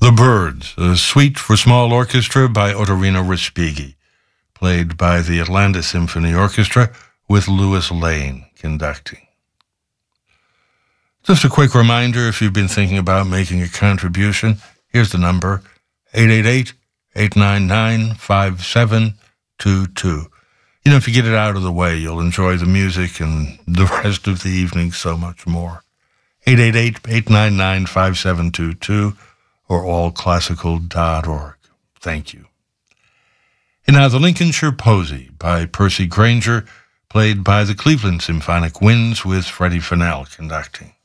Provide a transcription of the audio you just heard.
The Birds, a suite for small orchestra by Ottorino Respighi, played by the Atlanta Symphony Orchestra with Louis Lane conducting. Just a quick reminder, if you've been thinking about making a contribution, here's the number, 888-899-5722. You know, if you get it out of the way, you'll enjoy the music and the rest of the evening so much more. 888-899-5722 or allclassical.org. Thank you. And now the Lincolnshire Posy by Percy Grainger, played by the Cleveland Symphonic Winds with Freddie Fennell conducting.